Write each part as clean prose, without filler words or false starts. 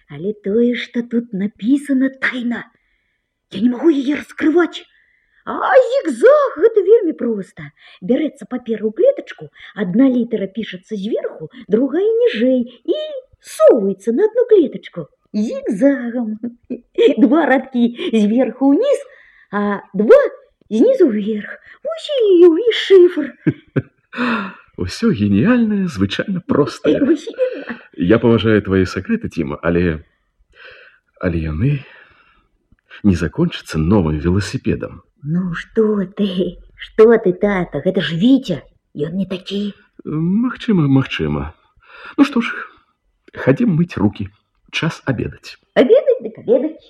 Але тое, што тут написано, тайна. Я не могу яе раскрываць. А зигзаг гэта вельмі проста. Бярэцца папера ў клетачку, одна літара пішацца зверху, другая ніжэй і соваецца на одну клетачку. Зигзагом. Два радкі зверху ўніз, а два знизу вверх. Вось і ўвесь шифр. Усё гениальнае, звычайна простае. Я паважаю твае сакрэты, Тіма, але яны не закончацца новым велосипедом. Ну, что ты, тата, гэта ж Витя, ён не такі. Магчыма. Ну што ж, хадзім мыць руки, час обедать. Обедать, дык обедать.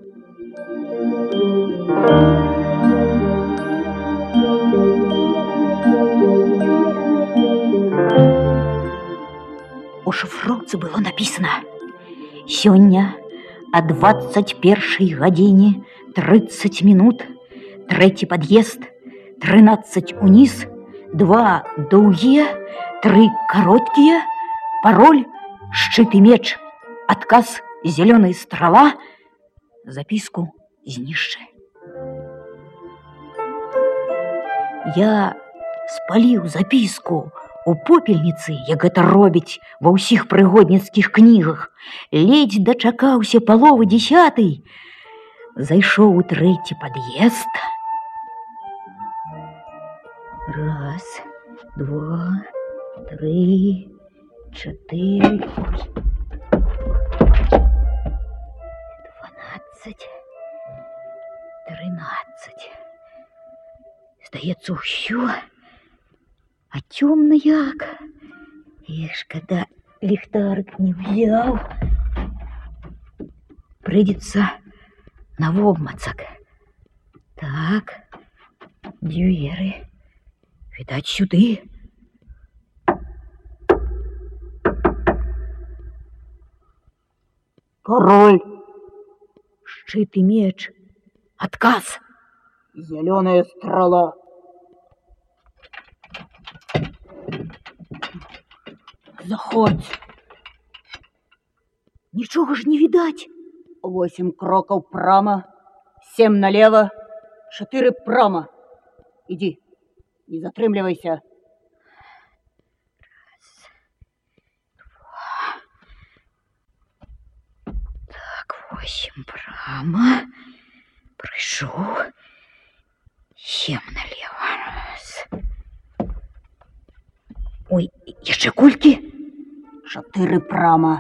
У шифроўцы было написано: сёння о 21 гадзіне 30 минут, трэці пад'езд, 13 уніз, 2 доўгія, 3 кароткія, пароль шчыт і меч, адказ зеленая страла, записку знішчы. Я спаліў записку у попельніцы, як гэта робіць ва ўсіх прыгодніцкіх кнігах. Ледзь дачакаўся паловы 10, зайшоў у трэці пад'езд. 1, 2, 3, 4, 12, 13. Здаецца, ўсё. А темно як. І шкада, ліхтарик не взял. Придется навобмацак. Так, двери. Видать, сюды. Пароль. Шчыт и меч. Отказ. Зеленая страла. Заходь. Ничего ж не видать. 8 кроков прямо, 7 налево, 4 прямо. Иди, не затрымливайся. 1, 2. Так, 8 прямо. Пришел. 7 налево. 1. Ой, еще кольки? 4 прямо.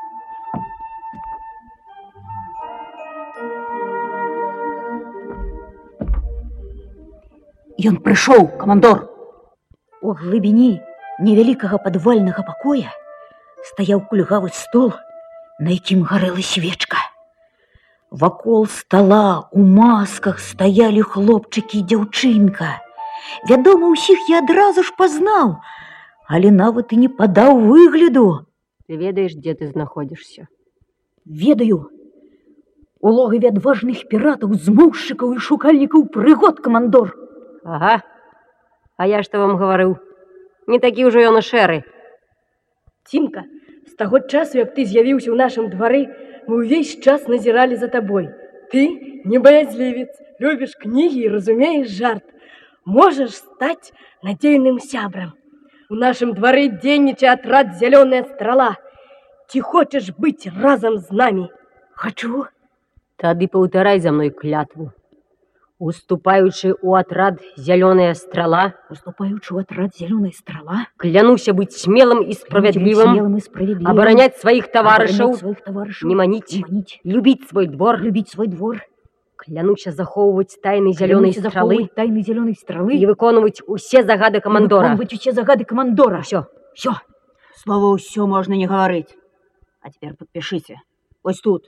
Ён пришел, командор. У глыбіні невялікага падвальнага пакоя стаяў кульгавы стол, на якім гарэла свечка. Вакол стола у масках стаялі хлопчыкі і дзяўчынка. Вядома, усіх я адразу ж пазнаў, але нават і не падаў выгляду. Ты ведаеш, дзе ты знаходзішся? Ведаю. У логаве адважных піратаў, змоўшчыкаў і шукальнікаў прыгод, камандор. Ага. А я што вам гаварыў? Не такі ўжо ён і шэры. Тимка, з таго часу, як ты з'явіўся ў нашым двары, мы ўвесь час назіралі за табой. Ты не баязлівец, любіш кнігі і разумееш жарт. Можаш стаць надзейным сябрам. У нашым двары дзейнічае атрад «Зеленая страла». Ці хочаш быць разам з намі? Хочу. Тады паўтарай за мной клятву. Уступаючы ў атрад «Зеленая страла», «Зеленая страла», клянуся быць смелым і справядлівым, абараняць сваіх таварышаў, не маніць, любіць свой двор, клянуся захоўваць тайны зялёнай стралы і выконваць усе загады камандора. Всё. Слово «усё» можно не говорить. А теперь подпишите. Ось тут.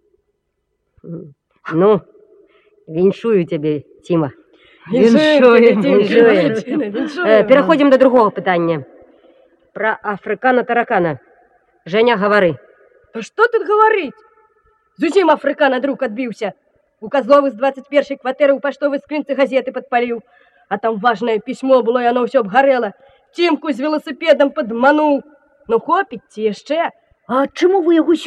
Ну, віншую тебе, Тима. Віншуем. Пераходзім да другого пытання. Пра афрыкана-таракана. Женя, гавары. Та што тут гаварыць? Зусім афрыкана друг адбіўся. У Козловы з 21-й кватэры ў паштовай скрынцы газеты падпаліў. А там важнае пісьмо было, і оно ўсё абгарэла. Тимку з велосипедом падмануў. Ну, хопіць ці яшчэ? А чаму вы яго